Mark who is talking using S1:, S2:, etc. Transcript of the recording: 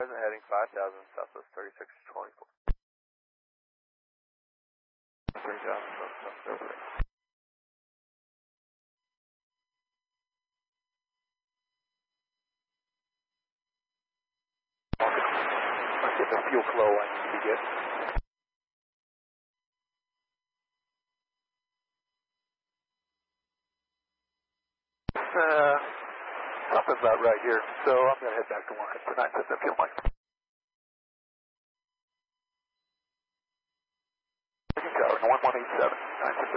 S1: heading 5,000, Southwest 3624. 3,000, Southwest over there. I'll get the fuel flow I need to get. Something's about right here, so I'm going to head back to 9 fuel line. Tower, 1187, 9